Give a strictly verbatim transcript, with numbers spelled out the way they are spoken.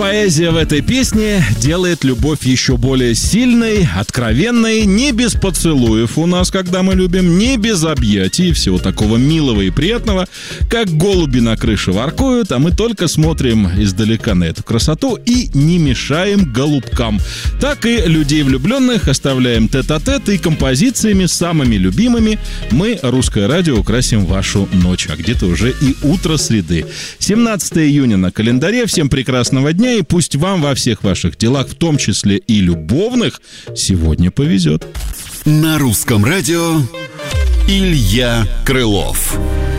Поэзия в этой песне делает любовь еще более сильной, откровенной, не без поцелуев у нас, когда мы любим, не без объятий и всего такого милого и приятного, как голуби на крыше воркуют, а мы только смотрим издалека на эту красоту и не мешаем голубкам. Так и людей влюбленных оставляем тет-а-тет, и композициями самыми любимыми мы, Русское радио, украсим вашу ночь, а где-то уже и утро среды. семнадцатое июня на календаре. Всем прекрасного дня. И пусть вам во всех ваших делах, в том числе и любовных, сегодня повезет. На Русском радио Илья Крылов.